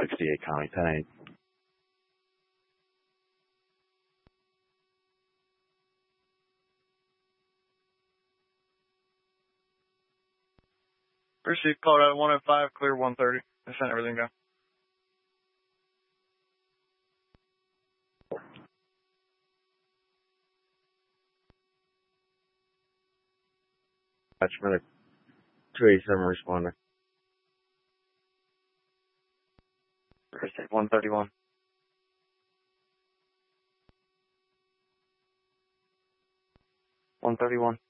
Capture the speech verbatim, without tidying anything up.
sixty-eight County, ten eight. Received Colorado one oh five, clear one thirty. I sent everything down. Attachment two eighty-seven responder. Received one thirty-one. one thirty-one.